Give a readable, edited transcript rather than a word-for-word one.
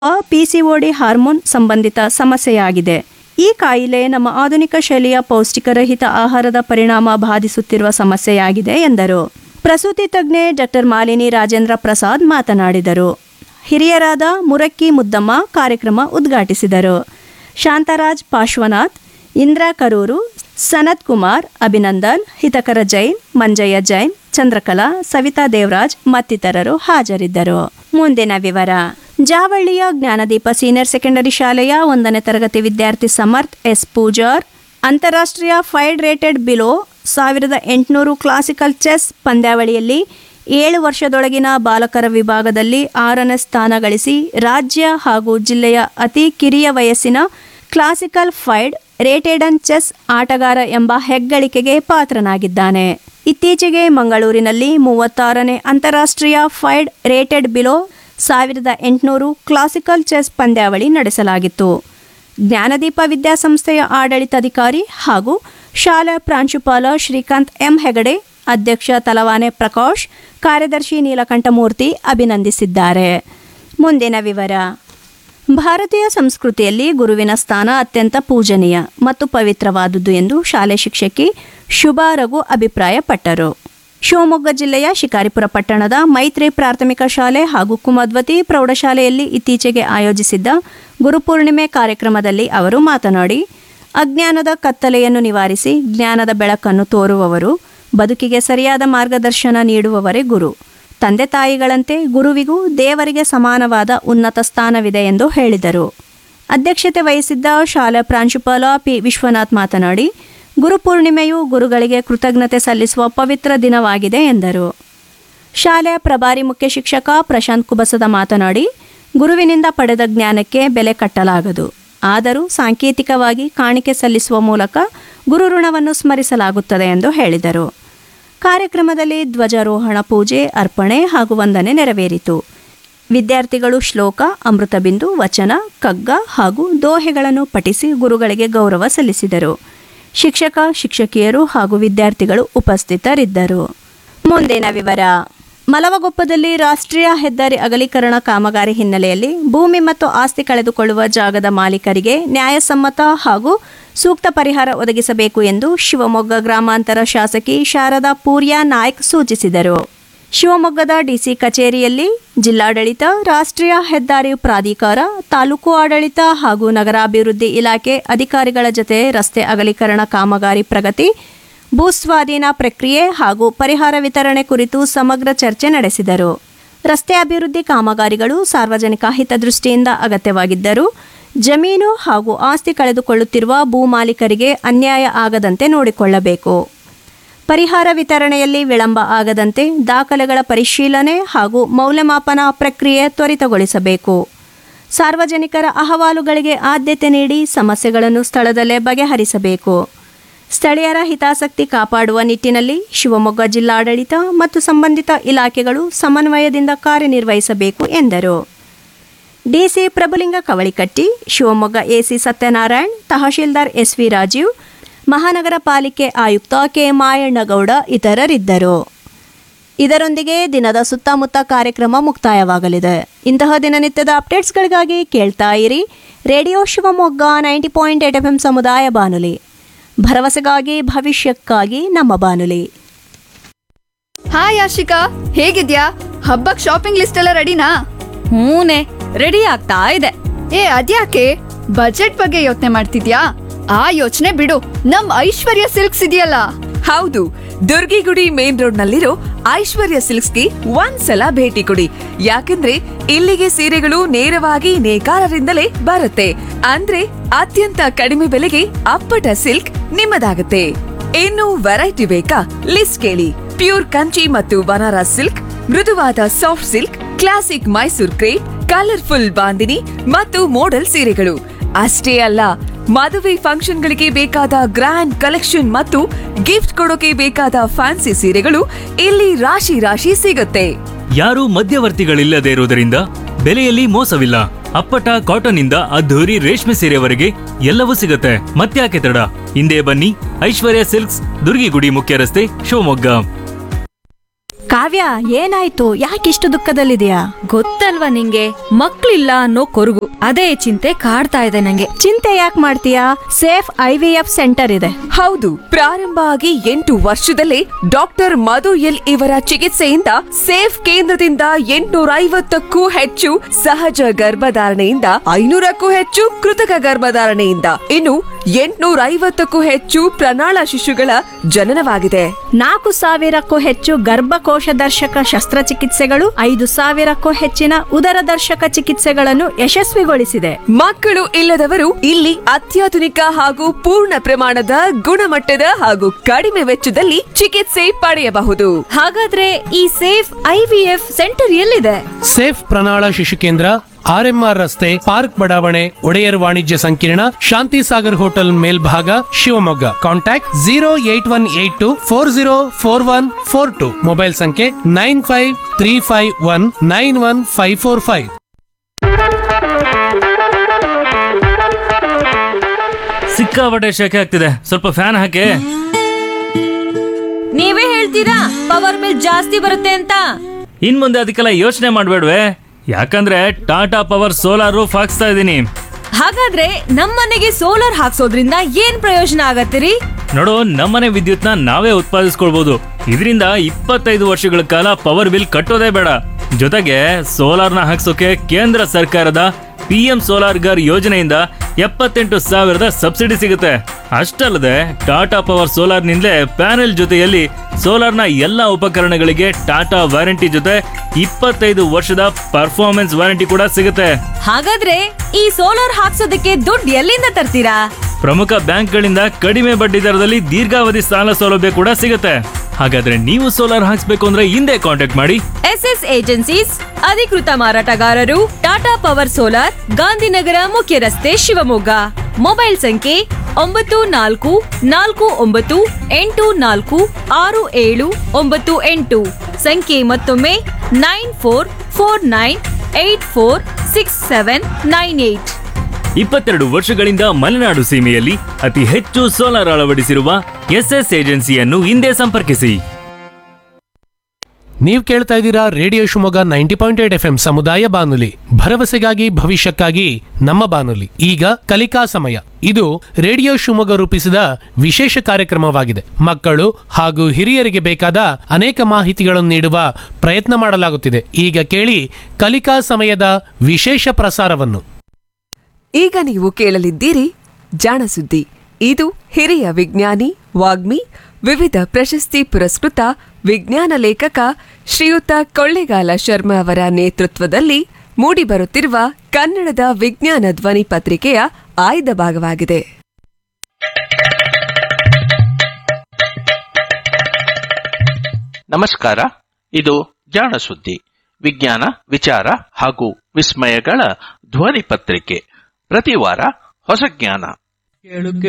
PCOD hormone ಸಂಬಂಧಿತ ಸಮಸ್ಯೆಯಾಗಿದೆ. ಈ ಕಾಯಿಲೆ ನಮ್ಮ ಆಧುನಿಕ ಶೈಲಿಯ ಪೌಷ್ಟಿಕರಹಿತ ಆಹಾರದ ಪರಿಣಾಮ ಬಾಧಿಸುತ್ತಿರುವ ಸಮಸ್ಯೆಯಾಗಿದೆ ಎಂದರು. ಪ್ರಸೂತಿ ತಜ್ಞೆ ಡಾಕ್ಟರ್ ಮಾಲಿನಿ ರಾಜೇಂದ್ರ ಪ್ರಸಾದ್ ಮಾತನಾಡಿದರು. ಹಿರಿಯರಾದ ಮುರಕ್ಕಿ ಮುದ್ದಮ್ಮ ಕಾರ್ಯಕ್ರಮ ಉದ್ಘಾಟಿಸಿದರು. ಶಾಂತರಾಜ್ ಪಾರ್ಶ್ವನಾಥ್, ಇಂದ್ರಾ ಕರೂರು, ಸನತ್ ಕುಮಾರ್, ಅಭಿನಂದನ್, ಹಿತಕರ ಜೈನ್, ಮಂಜಯ್ಯ ಜೈನ್, ಚಂದ್ರಕಲಾ, ಸವಿತಾ ದೇವರಾಜ್ ಮತ್ತಿತರರು ಹಾಜರಿದ್ದರು. ಮುಂದಿನ ವಿವರ. ಜಾವಳ್ಳಿಯ ಜ್ಞಾನದೀಪ ಸೀನಿಯರ್ ಸೆಕೆಂಡರಿ ಶಾಲೆಯ 1ನೇ ತರಗತಿ ವಿದ್ಯಾರ್ಥಿ ಸಮರ್ಥ್ ಎಸ್ ಪೂಜಾರ್ ಅಂತಾರಾಷ್ಟ್ರೀಯ fried rated below 1800 classical chess ಪಂದ್ಯಾವಳಿಯಲ್ಲಿ 7 ವರ್ಷದೊಳಗಿನ ಬಾಲಕರ ವಿಭಾಗದಲ್ಲಿ 6ನೇ ಸ್ಥಾನ ಗಳಿಸಿ ರಾಜ್ಯ ಹಾಗೂ ಜಿಲ್ಲೆಯ ಅತಿ ಕಿರಿಯ ವಯಸ್ಸಿನ ಕ್ಲಾಸಿಕಲ್ ಫೈಡ್ ರೇಟೆಡನ್ ಚೆಸ್ ಆಟಗಾರ ಎಂಬ ಹೆಗ್ಗಳಿಕೆಗೆ ಪಾತ್ರನಾಗಿದ್ದಾನೆ. ಇತ್ತೀಚೆಗೆ ಮಂಗಳೂರಿನಲ್ಲಿ 36ನೇ ಅಂತಾರಾಷ್ಟ್ರೀಯ fried rated below 1800 classical chess ಪಂದ್ಯಾವಳಿ ನಡೆಸಲಾಗಿತ್ತು. ಜ್ಞಾನದೀಪ ವಿದ್ಯಾಸಂಸ್ಥೆಯ ಆಡಳಿತಾಧಿಕಾರಿ ಹಾಗೂ ಶಾಲಾ ಪ್ರಾಂಶುಪಾಲ ಶ್ರೀಕಾಂತ್ ಎಂ ಹೆಗಡೆ, ಅಧ್ಯಕ್ಷ ತಲವಾನೆ ಪ್ರಕಾಶ್, ಕಾರ್ಯದರ್ಶಿ ನೀಲಕಂಠಮೂರ್ತಿ ಅಭಿನಂದಿಸಿದ್ದಾರೆ. ಮುಂದಿನ ವಿವರ. ಭಾರತೀಯ ಸಂಸ್ಕೃತಿಯಲ್ಲಿ ಗುರುವಿನ ಸ್ಥಾನ ಅತ್ಯಂತ ಪೂಜನೀಯ ಮತ್ತು ಪವಿತ್ರವಾದುದು ಎಂದು ಶಾಲೆ ಶಿಕ್ಷಕಿ ಶುಭಾ ರಘು ಅಭಿಪ್ರಾಯಪಟ್ಟರು. ಶಿವಮೊಗ್ಗ ಜಿಲ್ಲೆಯ ಶಿಕಾರಿಪುರ ಪಟ್ಟಣದ ಮೈತ್ರಿ ಪ್ರಾಥಮಿಕ ಶಾಲೆ ಹಾಗೂ ಕುಮದ್ವತಿ ಪ್ರೌಢಶಾಲೆಯಲ್ಲಿ ಇತ್ತೀಚೆಗೆ ಆಯೋಜಿಸಿದ್ದ ಗುರುಪೂರ್ಣಿಮೆ ಕಾರ್ಯಕ್ರಮದಲ್ಲಿ ಅವರು ಮಾತನಾಡಿ, ಅಜ್ಞಾನದ ಕತ್ತಲೆಯನ್ನು ನಿವಾರಿಸಿ ಜ್ಞಾನದ ಬೆಳಕನ್ನು ತೋರುವವರು, ಬದುಕಿಗೆ ಸರಿಯಾದ ಮಾರ್ಗದರ್ಶನ ನೀಡುವವರೇ ಗುರು. ತಂದೆ ತಾಯಿಗಳಂತೆ ಗುರುವಿಗೂ ದೇವರಿಗೆ ಸಮಾನವಾದ ಉನ್ನತ ಸ್ಥಾನವಿದೆ ಎಂದು ಹೇಳಿದರು. ಅಧ್ಯಕ್ಷತೆ ವಹಿಸಿದ್ದ ಶಾಲಾ ಪ್ರಾಂಶುಪಾಲ ಪಿ ವಿಶ್ವನಾಥ್ ಮಾತನಾಡಿ, ಗುರುಪೂರ್ಣಿಮೆಯು ಗುರುಗಳಿಗೆ ಕೃತಜ್ಞತೆ ಸಲ್ಲಿಸುವ ಪವಿತ್ರ ದಿನವಾಗಿದೆ ಎಂದರು. ಶಾಲೆಯ ಪ್ರಭಾರಿ ಮುಖ್ಯ ಶಿಕ್ಷಕ ಪ್ರಶಾಂತ್ ಕುಬಸದ ಮಾತನಾಡಿ, ಗುರುವಿನಿಂದ ಪಡೆದ ಜ್ಞಾನಕ್ಕೆ ಬೆಲೆ ಕಟ್ಟಲಾಗದು. ಆದರೂ ಸಾಂಕೇತಿಕವಾಗಿ ಕಾಣಿಕೆ ಸಲ್ಲಿಸುವ ಮೂಲಕ ಗುರು ಋಣವನ್ನು ಸ್ಮರಿಸಲಾಗುತ್ತದೆ ಎಂದು ಹೇಳಿದರು. ಕಾರ್ಯಕ್ರಮದಲ್ಲಿ ಧ್ವಜಾರೋಹಣ, ಪೂಜೆ, ಅರ್ಪಣೆ ಹಾಗೂ ವಂದನೆ ನೆರವೇರಿತು. ವಿದ್ಯಾರ್ಥಿಗಳು ಶ್ಲೋಕ, ಅಮೃತಬಿಂದು, ವಚನ, ಕಗ್ಗ ಹಾಗೂ ದೋಹೆಗಳನ್ನು ಪಠಿಸಿ ಗುರುಗಳಿಗೆ ಗೌರವ ಸಲ್ಲಿಸಿದರು. ಶಿಕ್ಷಕ, ಶಿಕ್ಷಕಿಯರು ಹಾಗೂ ವಿದ್ಯಾರ್ಥಿಗಳು ಉಪಸ್ಥಿತರಿದ್ದರು. ಮುಂದಿನ ವಿವರ. ಮಲವಗೊಪ್ಪದಲ್ಲಿ ರಾಷ್ಟ್ರೀಯ ಹೆದ್ದಾರಿ ಅಗಲೀಕರಣ ಕಾಮಗಾರಿ ಹಿನ್ನೆಲೆಯಲ್ಲಿ ಭೂಮಿ ಮತ್ತು ಆಸ್ತಿ ಕಳೆದುಕೊಳ್ಳುವ ಜಾಗದ ಮಾಲೀಕರಿಗೆ ನ್ಯಾಯಸಮ್ಮತ ಹಾಗೂ ಸೂಕ್ತ ಪರಿಹಾರ ಒದಗಿಸಬೇಕು ಎಂದು ಶಿವಮೊಗ್ಗ ಗ್ರಾಮಾಂತರ ಶಾಸಕಿ ಶಾರದಾ ಪೂರ್ಯ ನಾಯ್ಕ್ ಸೂಚಿಸಿದರು. ಶಿವಮೊಗ್ಗದ ಡಿಸಿ ಕಚೇರಿಯಲ್ಲಿ ಜಿಲ್ಲಾಡಳಿತ, ರಾಷ್ಟ್ರೀಯ ಹೆದ್ದಾರಿ ಪ್ರಾಧಿಕಾರ, ತಾಲೂಕು ಆಡಳಿತ ಹಾಗೂ ನಗರಾಭಿವೃದ್ಧಿ ಇಲಾಖೆ ಅಧಿಕಾರಿಗಳ ಜೊತೆ ರಸ್ತೆ ಅಗಲೀಕರಣ ಕಾಮಗಾರಿ ಪ್ರಗತಿ, ಭೂಸ್ವಾಧೀನ ಪ್ರಕ್ರಿಯೆ ಹಾಗೂ ಪರಿಹಾರ ವಿತರಣೆ ಕುರಿತು ಸಮಗ್ರ ಚರ್ಚೆ ನಡೆಸಿದರು. ರಸ್ತೆ ಅಭಿವೃದ್ಧಿ ಕಾಮಗಾರಿಗಳು ಸಾರ್ವಜನಿಕ ಹಿತದೃಷ್ಟಿಯಿಂದ ಅಗತ್ಯವಾಗಿದ್ದರೂ ಜಮೀನು ಹಾಗೂ ಆಸ್ತಿ ಕಳೆದುಕೊಳ್ಳುತ್ತಿರುವ ಭೂಮಾಲೀಕರಿಗೆ ಅನ್ಯಾಯ ಆಗದಂತೆ ನೋಡಿಕೊಳ್ಳಬೇಕು. ಪರಿಹಾರ ವಿತರಣೆಯಲ್ಲಿ ವಿಳಂಬ ಆಗದಂತೆ ದಾಖಲೆಗಳ ಪರಿಶೀಲನೆ ಹಾಗೂ ಮೌಲ್ಯಮಾಪನ ಪ್ರಕ್ರಿಯೆ ತ್ವರಿತಗೊಳಿಸಬೇಕು. ಸಾರ್ವಜನಿಕರ ಅಹವಾಲುಗಳಿಗೆ ಆದ್ಯತೆ ನೀಡಿ ಸಮಸ್ಯೆಗಳನ್ನು ಸ್ಥಳದಲ್ಲೇ ಬಗೆಹರಿಸಬೇಕು. ಸ್ಥಳೀಯರ ಹಿತಾಸಕ್ತಿ ಕಾಪಾಡುವ ನಿಟ್ಟಿನಲ್ಲಿ ಶಿವಮೊಗ್ಗ ಜಿಲ್ಲಾಡಳಿತ ಮತ್ತು ಸಂಬಂಧಿತ ಇಲಾಖೆಗಳು ಸಮನ್ವಯದಿಂದ ಕಾರ್ಯನಿರ್ವಹಿಸಬೇಕು ಎಂದರು. DC Prabhulinga Kavalikatti, Shivamogga AC Satyanarayan, tahsildar S V Rajiv, ಮಹಾನಗರ ಪಾಲಿಕೆ ಆಯುಕ್ತ ಕೆ ಮಾಯಣ್ಣಗೌಡ ಇತರರಿದ್ದರು. ಇದರೊಂದಿಗೆ ದಿನದ ಸುತ್ತಮುತ್ತ ಕಾರ್ಯಕ್ರಮ ಮುಕ್ತಾಯವಾಗಲಿದೆ. ಇಂತಹ ದಿನನಿತ್ಯದ ಅಪ್ಡೇಟ್ಸ್ಗಳಿಗಾಗಿ ಕೇಳ್ತಾ ಇರಿ ರೇಡಿಯೋ ಶಿವಮೊಗ್ಗ 90.8 FM ಸಮುದಾಯ ಬಾನುಲಿ. ಭರವಸೆಗಾಗಿ ಭವಿಷ್ಯಕ್ಕಾಗಿ ನಮ್ಮ ಬಾನುಲಿ. ಹಾಯ್ ಆಶಿಕಾ, ಹೇಗಿದ್ಯಾ? ಹಬ್ಬಕ್ ಶಾಪಿಂಗ್ ಲಿಸ್ಟ್ ಎಲ್ಲ ರೆಡಿನಾ? ಹೂನೆ, ರೆಡಿ ಆಗ್ತಾ ಇದೆ. ಅದ್ಯಾಕೆ ಬಜೆಟ್ ಬಗ್ಗೆ ಯೋಚನೆ ಮಾಡ್ತಿದ್ಯಾ? ಆ ಯೋಚನೆ ಬಿಡು, ನಮ್ ಐಶ್ವರ್ಯ ಸಿಲ್ಕ್ಸ್ ಇದೆಯಲ್ಲ. ಹೌದು, ದುರ್ಗಿಗುಡಿ ಮೇನ್ ರೋಡ್ ನಲ್ಲಿರೋ ಐಶ್ವರ್ಯ ಸಿಲ್ಕ್ಸ್ಗೆ ಒಂದ್ಸಲ ಭೇಟಿ ಕೊಡಿ. ಯಾಕಂದ್ರೆ ಇಲ್ಲಿಗೆ ಸೀರೆಗಳು ನೇರವಾಗಿ ನೇಕಾರರಿಂದಲೇ ಬರುತ್ತೆ. ಅಂದ್ರೆ ಅತ್ಯಂತ ಕಡಿಮೆ ಬೆಲೆಗೆ ಅಪ್ಪಟ ಸಿಲ್ಕ್ ನಿಮ್ಮದಾಗುತ್ತೆ. ಇನ್ನು ವೆರೈಟಿ ಬೇಕಾ? ಲಿಸ್ಟ್ ಕೇಳಿ. ಪ್ಯೂರ್ ಕಂಚಿ ಮತ್ತು ಬನಾರಸ್ ಸಿಲ್ಕ್, ಮೃದುವಾದ soft silk, classic Mysore crepe, colourful bandhani ಮತ್ತು ಮೋಡಲ್ ಸೀರೆಗಳು ಅಷ್ಟೇ ಅಲ್ಲ, ಮದುವೆ ಫಂಕ್ಷನ್ಗಳಿಗೆ ಬೇಕಾದ ಗ್ರ್ಯಾಂಡ್ ಕಲೆಕ್ಷನ್ ಮತ್ತು ಗಿಫ್ಟ್ ಕೊಡೋಕೆ ಬೇಕಾದ ಫ್ಯಾನ್ಸಿ ಸೀರೆಗಳು ಇಲ್ಲಿ ರಾಶಿ ರಾಶಿ ಸಿಗುತ್ತೆ. ಯಾರೂ ಮಧ್ಯವರ್ತಿಗಳಿಲ್ಲದೆ ಇರುವುದರಿಂದ ಬೆಲೆಯಲ್ಲಿ ಮೋಸವಿಲ್ಲ. ಅಪ್ಪಟ ಕಾಟನ್ ಇಂದ ಅದ್ಧೂರಿ ರೇಷ್ಮೆ ಸೀರೆವರೆಗೆ ಎಲ್ಲವೂ ಸಿಗುತ್ತೆ. ಮತ್ತ್ಯಾಕೆ ತಡ? ಹಿಂದೆ ಬನ್ನಿ, ಐಶ್ವರ್ಯ ಸಿಲ್ಕ್ಸ್, ದುರ್ಗಿಗುಡಿ ಮುಖ್ಯ ರಸ್ತೆ, ಶಿವಮೊಗ್ಗ. ಕಾವ್ಯ, ಏನಾಯ್ತು? ಯಾಕಿಷ್ಟು ದುಃಖದಲ್ಲಿದೆಯಾ? ಗೊತ್ತಲ್ವಾ ನಿಂಗೆ, ಮಕ್ಳಿಲ್ಲ ಅನ್ನೋ ಕೊರಗು. ಅದೇ ಚಿಂತೆ ಕಾಡ್ತಾ ಇದೆ ನಂಗೆ. ಚಿಂತೆ ಯಾಕೆ ಮಾಡ್ತೀಯಾ? ಸೇಫ್ IVF ಸೆಂಟರ್ ಇದೆ. ಹೌದು, ಪ್ರಾರಂಭ ಆಗಿ 8 ವರ್ಷದಲ್ಲೇ ಡಾಕ್ಟರ್ ಮಧು ಎಲ್ ಇವರ ಚಿಕಿತ್ಸೆಯಿಂದ ಸೇಫ್ ಕೇಂದ್ರದಿಂದ 850ಕ್ಕೂ ಹೆಚ್ಚು ಸಹಜ ಗರ್ಭಧಾರಣೆಯಿಂದ 500ಕ್ಕೂ ಹೆಚ್ಚು ಕೃತಕ ಗರ್ಭಧಾರಣೆಯಿಂದ ಇನ್ನು 850ಕ್ಕೂ ಹೆಚ್ಚು ಪ್ರಣಾಳ ಶಿಶುಗಳ ಜನನವಾಗಿದೆ. 4,000ಕ್ಕೂ ಹೆಚ್ಚು ಗರ್ಭಕೋಶ ದರ್ಶಕ ಶಸ್ತ್ರಚಿಕಿತ್ಸೆಗಳು, 5,000ಕ್ಕೂ ಹೆಚ್ಚಿನ ಉದರ ದರ್ಶಕ ಚಿಕಿತ್ಸೆಗಳನ್ನು ಯಶಸ್ವಿಗೊಳಿಸಿದೆ. ಮಕ್ಕಳು ಇಲ್ಲದವರು ಇಲ್ಲಿ ಅತ್ಯಾಧುನಿಕ ಹಾಗೂ ಪೂರ್ಣ ಪ್ರಮಾಣದ ಗುಣಮಟ್ಟದ ಹಾಗೂ ಕಡಿಮೆ ವೆಚ್ಚದಲ್ಲಿ ಚಿಕಿತ್ಸೆ ಪಡೆಯಬಹುದು. ಹಾಗಾದ್ರೆ ಈ ಸೇಫ್ IVF ಸೆಂಟರ್ ಎಲ್ಲಿದೆ? ಸೇಫ್ ಪ್ರಣಾಳ ಶಿಶು ಕೇಂದ್ರ, RMR ರಸ್ತೆ, ಪಾರ್ಕ್ ಬಡಾವಣೆ, ಒಡೆಯರ್ ವಾಣಿಜ್ಯ ಸಂಕೀರ್ಣ, ಶಾಂತಿ ಸಾಗರ್ ಹೋಟೆಲ್ ಮೇಲ್ಭಾಗ, ಶಿವಮೊಗ್ಗ. ಕಾಂಟ್ಯಾಕ್ಟ್ 08182404142. ಮೊಬೈಲ್ ಸಂಖ್ಯೆ 9535191545. ಸಿಕ್ಕಾಪಟ್ಟೆ ಶೆಕೆ ಆಗ್ತಿದೆ, ಸ್ವಲ್ಪ ಫ್ಯಾನ್ ಹಾಕಿ. ನೀವೇ ಹೇಳ್ತೀರಾ ಪವರ್ ಬಿಲ್ ಜಾಸ್ತಿ ಬರುತ್ತೆ ಅಂತ? ಇನ್ ಮುಂದೆ ಅದಕ್ಕೆಲ್ಲ ಯೋಚನೆ ಮಾಡ್ಬೇಡ್ವೆ, ಯಾಕಂದ್ರೆ ಟಾಟಾ ಪವರ್ ಸೋಲಾರ್ ರೂಫ್ ಹಾಕ್ಸ್ತಾ ಇದೀನಿ. ಹಾಗಾದ್ರೆ ನಮ್ಮನೆಗೆ ಸೋಲಾರ್ ಹಾಕ್ಸೋದ್ರಿಂದ ಏನ್ ಪ್ರಯೋಜನ ಆಗತ್ತಿರಿ? ನೋಡು, ನಮ್ಮನೆ ವಿದ್ಯುತ್ನ ನಾವೇ ಉತ್ಪಾದಿಸ್ಕೊಳ್ಬಹುದು. ಇದರಿಂದ 25 ವರ್ಷಗಳ ಕಾಲ ಪವರ್ ಬಿಲ್ ಕಟ್ಟೋದೇ ಬೇಡ. ಜೊತೆಗೆ ಸೋಲಾರ್ನ ಹಾಕ್ಸೋಕೆ ಕೇಂದ್ರ ಸರ್ಕಾರದ PM ಸೋಲಾರ್ ಗರ್ ಯೋಜನೆಯಿಂದ 78,000 ಸಬ್ಸಿಡಿ ಸಿಗುತ್ತೆ. ಅಷ್ಟಲ್ಲದೆ ಟಾಟಾ ಪವರ್ ಸೋಲಾರ್ ನಿಂದಲೇ ಪ್ಯಾನೆಲ್ ಜೊತೆಯಲ್ಲಿ ಸೋಲಾರ್ನ ಎಲ್ಲಾ ಉಪಕರಣಗಳಿಗೆ ಟಾಟಾ ವಾರಂಟಿ ಜೊತೆ 25 ವರ್ಷದ ಪರ್ಫಾರ್ಮೆನ್ಸ್ ವಾರಂಟಿ ಕೂಡ ಸಿಗುತ್ತೆ. ಹಾಗಾದ್ರೆ ಈ ಸೋಲಾರ್ ಹಾಕ್ಸೋದಕ್ಕೆ ದುಡ್ಡು ಎಲ್ಲಿಂದ ತರ್ತೀರಾ? ಪ್ರಮುಖ ಬ್ಯಾಂಕ್ಗಳಿಂದ ಕಡಿಮೆ ಬಡ್ಡಿ ದರದಲ್ಲಿ ದೀರ್ಘಾವಧಿ ಸಾಲ ಸೌಲಭ್ಯ ಕೂಡ ಸಿಗುತ್ತೆ. ಹಾಗಾದ್ರೆ ನೀವು ಸೋಲಾರ್ ಹಾಕ್ಸ್ಬೇಕು ಅಂದ್ರೆ ಹಿಂದೆ ಕಾಂಟ್ಯಾಕ್ಟ್ ಮಾಡಿ SS ಏಜೆನ್ಸೀಸ್, ಅಧಿಕೃತ ಮಾರಾಟಗಾರರು, ಟಾಟಾ ಪವರ್ ಸೋಲಾರ್, ಗಾಂಧಿನಗರ ಮುಖ್ಯ ರಸ್ತೆ, ಶಿವಮೊಗ್ಗ. ಮೊಬೈಲ್ ಸಂಖ್ಯೆ 9449846798. ಸಂಖ್ಯೆ ಮತ್ತೊಮ್ಮೆ 9449846798. 22 ವರ್ಷಗಳಿಂದ ಮಲೆನಾಡು ಸೀಮೆಯಲ್ಲಿ ಅತಿ ಹೆಚ್ಚು ಸೋಲಾರ್ ಅಳವಡಿಸಿರುವ SS ಏಜೆನ್ಸಿಯನ್ನು ಹಿಂದೆ ಸಂಪರ್ಕಿಸಿ. ನೀವು ಕೇಳ್ತಾ ಇದ್ದೀರಾ ರೇಡಿಯೋ ಶಿವಮೊಗ್ಗ 90.8 FM ಸಮುದಾಯ ಬಾನುಲಿ, ಭರವಸೆಗಾಗಿ ಭವಿಷ್ಯಕ್ಕಾಗಿ ನಮ್ಮ ಬಾನುಲಿ. ಈಗ ಕಲಿಕಾ ಸಮಯ. ಇದು ರೇಡಿಯೋ ಶಿವಮೊಗ್ಗ ರೂಪಿಸಿದ ವಿಶೇಷ ಕಾರ್ಯಕ್ರಮವಾಗಿದೆ. ಮಕ್ಕಳು ಹಾಗೂ ಹಿರಿಯರಿಗೆ ಬೇಕಾದ ಅನೇಕ ಮಾಹಿತಿಗಳನ್ನು ನೀಡುವ ಪ್ರಯತ್ನ ಮಾಡಲಾಗುತ್ತಿದೆ. ಈಗ ಕೇಳಿ ಕಲಿಕಾ ಸಮಯದ ವಿಶೇಷ ಪ್ರಸಾರವನ್ನು. ಈಗ ನೀವು ಕೇಳಲಿದ್ದೀರಿ ಜಾಣ ಸುದ್ದಿ. ಇದು ಹಿರಿಯ ವಿಜ್ಞಾನಿ, ವಾಗ್ಮಿ, ವಿವಿಧ ಪ್ರಶಸ್ತಿ ಪುರಸ್ಕೃತ ವಿಜ್ಞಾನ ಲೇಖಕ ಶ್ರೀಯುತ ಕೊಳ್ಳೇಗಾಲ ಶರ್ಮಾ ಅವರ ನೇತೃತ್ವದಲ್ಲಿ ಮೂಡಿಬರುತ್ತಿರುವ ಕನ್ನಡದ ವಿಜ್ಞಾನ ಧ್ವನಿ ಪತ್ರಿಕೆಯ ಆಯ್ದ ಭಾಗವಾಗಿದೆ. ನಮಸ್ಕಾರ. ಇದು ಜಾಣ ಸುದ್ದಿ, ವಿಜ್ಞಾನ, ವಿಚಾರ ಹಾಗೂ ವಿಸ್ಮಯಗಳ ಧ್ವನಿ ಪತ್ರಿಕೆ. ಪ್ರತಿ ವಾರ ಹೊಸ ಜ್ಞಾನ.